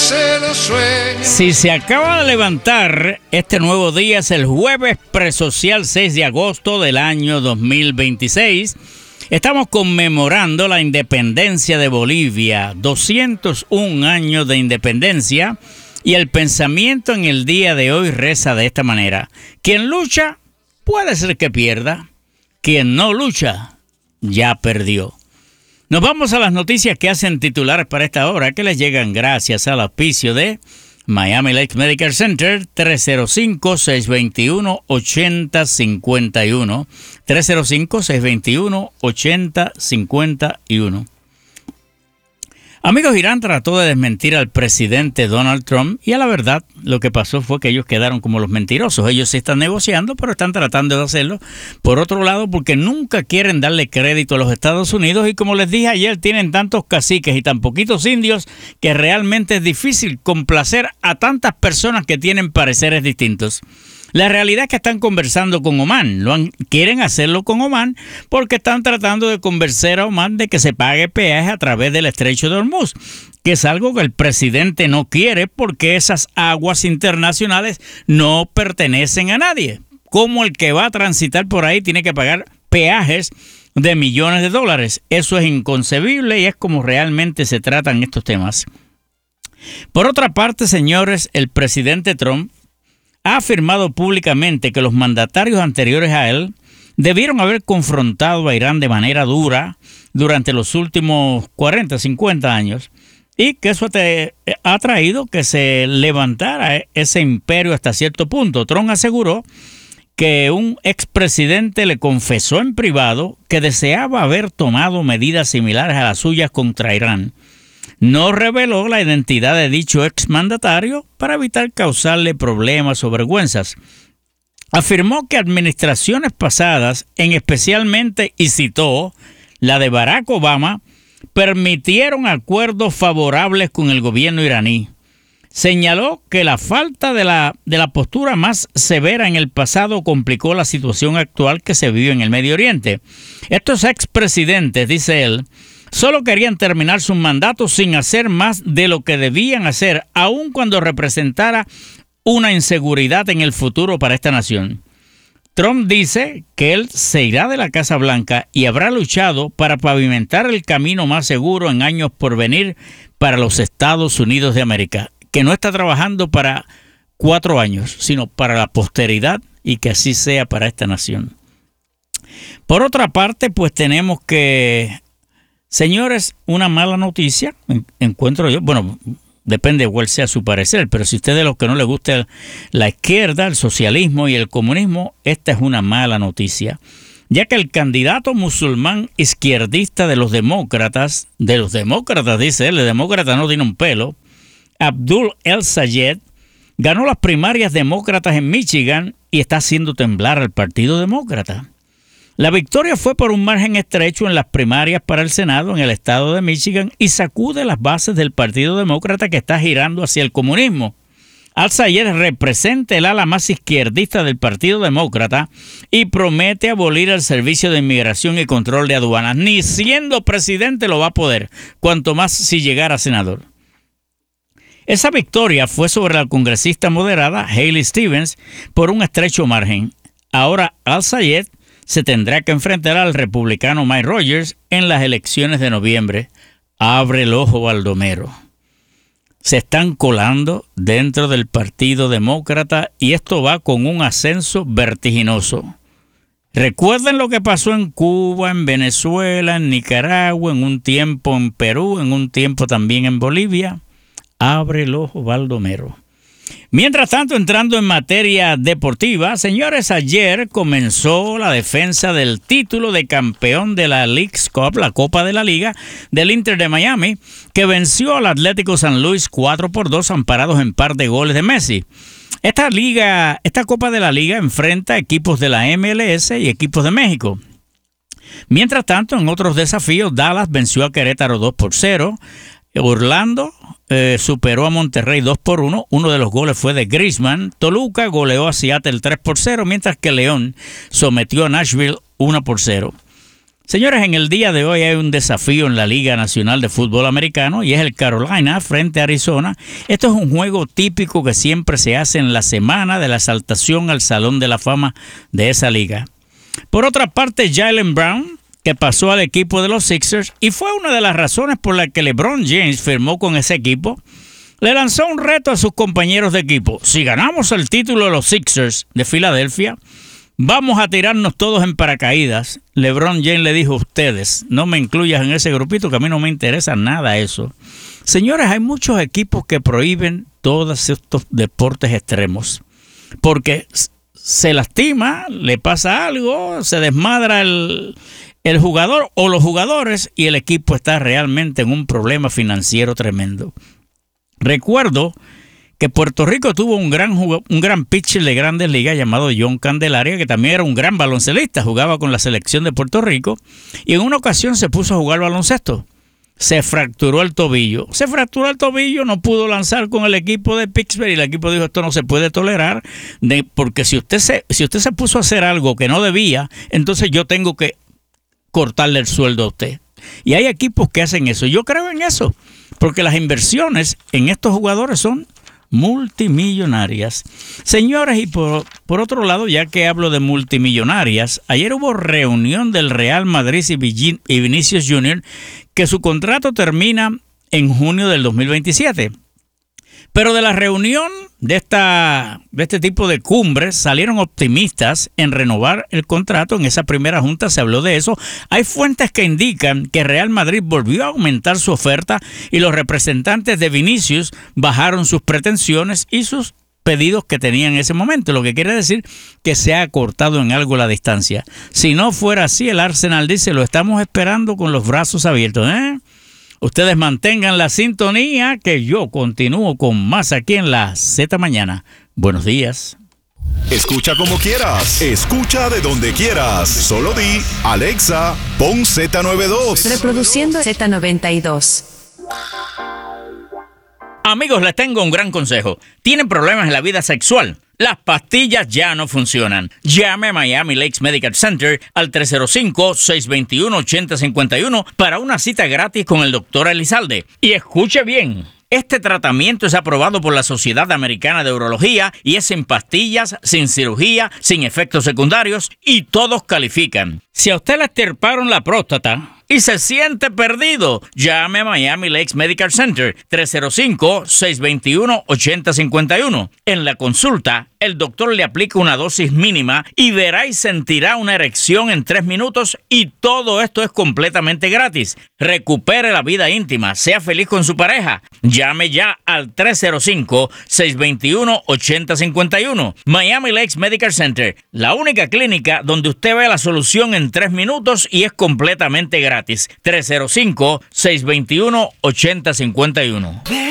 se lo sueño. Si se acaba de levantar, este nuevo día es el jueves presocial 6 de agosto del año 2026. Estamos conmemorando la independencia de Bolivia, 201 años de independencia, y el pensamiento en el día de hoy reza de esta manera: quien lucha puede ser que pierda, quien no lucha ya perdió. Nos vamos a las noticias que hacen titulares para esta hora, que les llegan gracias al auspicio de Miami Lakes Medical Center, 305-621-8051. 305-621-8051. Amigos, Irán trató de desmentir al presidente Donald Trump y a la verdad lo que pasó fue que ellos quedaron como los mentirosos. Ellos sí están negociando, pero están tratando de hacerlo por otro lado porque nunca quieren darle crédito a los Estados Unidos y como les dije ayer, tienen tantos caciques y tan poquitos indios que realmente es difícil complacer a tantas personas que tienen pareceres distintos. La realidad es que están conversando con Omán, quieren hacerlo con Omán porque están tratando de convencer a Omán de que se pague peaje a través del estrecho de Hormuz, que es algo que el presidente no quiere porque esas aguas internacionales no pertenecen a nadie. Como el que va a transitar por ahí tiene que pagar peajes de millones de dólares. Eso es inconcebible y es como realmente se tratan estos temas. Por otra parte, señores, el presidente Trump ha afirmado públicamente que los mandatarios anteriores a él debieron haber confrontado a Irán de manera dura durante los últimos 40, 50 años y que eso ha traído que se levantara ese imperio hasta cierto punto. Trump aseguró que un expresidente le confesó en privado que deseaba haber tomado medidas similares a las suyas contra Irán. No reveló la identidad de dicho exmandatario para evitar causarle problemas o vergüenzas. Afirmó que administraciones pasadas, especialmente, y citó, la de Barack Obama, permitieron acuerdos favorables con el gobierno iraní. Señaló que la falta de la postura más severa en el pasado complicó la situación actual que se vive en el Medio Oriente. Estos expresidentes, dice él, solo querían terminar sus mandatos sin hacer más de lo que debían hacer, aun cuando representara una inseguridad en el futuro para esta nación. Trump dice que él se irá de la Casa Blanca y habrá luchado para pavimentar el camino más seguro en años por venir para los Estados Unidos de América, que no está trabajando para 4 años, sino para la posteridad y que así sea para esta nación. Por otra parte, pues tenemos que... Señores, una mala noticia, encuentro yo, bueno, depende de cuál sea su parecer, pero si usted es de los que no le gusta la izquierda, el socialismo y el comunismo, esta es una mala noticia, ya que el candidato musulmán izquierdista de los demócratas, dice él, el demócrata no tiene un pelo, Abdul El-Sayed, ganó las primarias demócratas en Michigan y está haciendo temblar al Partido Demócrata. La victoria fue por un margen estrecho en las primarias para el Senado en el estado de Michigan y sacude las bases del Partido Demócrata que está girando hacia el comunismo. El-Sayed representa el ala más izquierdista del Partido Demócrata y promete abolir el Servicio de Inmigración y Control de Aduanas. Ni siendo presidente lo va a poder, cuanto más si llegara senador. Esa victoria fue sobre la congresista moderada Haley Stevens por un estrecho margen. Ahora El-Sayed se tendrá que enfrentar al republicano Mike Rogers en las elecciones de noviembre. Abre el ojo, Baldomero. Se están colando dentro del Partido Demócrata y esto va con un ascenso vertiginoso. Recuerden lo que pasó en Cuba, en Venezuela, en Nicaragua, en un tiempo en Perú, en un tiempo también en Bolivia. Abre el ojo, Baldomero. Mientras tanto, entrando en materia deportiva, señores, ayer comenzó la defensa del título de campeón de la Leagues Cup, la Copa de la Liga del Inter de Miami, que venció al Atlético San Luis 4-2 amparados en par de goles de Messi. Esta Copa de la Liga enfrenta equipos de la MLS y equipos de México. Mientras tanto, en otros desafíos, Dallas venció a Querétaro 2-0. Orlando superó a Monterrey 2-1. Uno de los goles fue de Griezmann. Toluca goleó a Seattle 3-0, mientras que León sometió a Nashville 1-0. Señores, en el día de hoy hay un desafío en la Liga Nacional de Fútbol Americano y es el Carolina frente a Arizona. Esto es un juego típico que siempre se hace en la semana de la exaltación al Salón de la Fama de esa liga. Por otra parte, Jaylen Brown, que pasó al equipo de los Sixers y fue una de las razones por las que LeBron James firmó con ese equipo, le lanzó un reto a sus compañeros de equipo. Si ganamos el título de los Sixers de Filadelfia, vamos a tirarnos todos en paracaídas. LeBron James le dijo: ustedes, no me incluyas en ese grupito, que a mí no me interesa nada eso. Señores, hay muchos equipos que prohíben todos estos deportes extremos porque se lastima, le pasa algo, se desmadra el jugador o los jugadores y el equipo está realmente en un problema financiero tremendo. Recuerdo que Puerto Rico tuvo un gran pitcher de Grandes Ligas llamado John Candelaria, que también era un gran baloncelista, jugaba con la selección de Puerto Rico y en una ocasión se puso a jugar baloncesto. Se fracturó el tobillo, no pudo lanzar con el equipo de Pittsburgh y el equipo dijo: esto no se puede tolerar, porque si usted se puso a hacer algo que no debía, entonces yo tengo que cortarle el sueldo a usted. Y hay equipos que hacen eso. Yo creo en eso, porque las inversiones en estos jugadores son multimillonarias. Señores, y por otro lado, ya que hablo de multimillonarias, ayer hubo reunión del Real Madrid y Vinicius Jr., que su contrato termina en junio del 2027. Pero de la reunión de este tipo de cumbres salieron optimistas en renovar el contrato. En esa primera junta se habló de eso. Hay fuentes que indican que Real Madrid volvió a aumentar su oferta y los representantes de Vinicius bajaron sus pretensiones y sus pedidos que tenían en ese momento, lo que quiere decir que se ha acortado en algo la distancia. Si no fuera así, el Arsenal dice: lo estamos esperando con los brazos abiertos. Ustedes mantengan la sintonía, que yo continúo con más aquí en la Z Mañana. Buenos días. Escucha como quieras, escucha de donde quieras. Solo di: Alexa, pon Z92. Reproduciendo Z92. Amigos, les tengo un gran consejo. ¿Tienen problemas en la vida sexual? Las pastillas ya no funcionan. Llame a Miami Lakes Medical Center al 305-621-8051 para una cita gratis con el Dr. Elizalde. Y escuche bien. Este tratamiento es aprobado por la Sociedad Americana de Urología y es sin pastillas, sin cirugía, sin efectos secundarios y todos califican. Si a usted le extirparon la próstata y se siente perdido, llame a Miami Lakes Medical Center 305-621-8051. En la consulta, el doctor le aplica una dosis mínima y verá y sentirá una erección en 3 minutos y todo esto es completamente gratis. Recupere la vida íntima, sea feliz con su pareja. Llame ya al 305-621-8051. Miami Lakes Medical Center, la única clínica donde usted ve la solución en 3 minutos y es completamente gratis. 305-621-8051.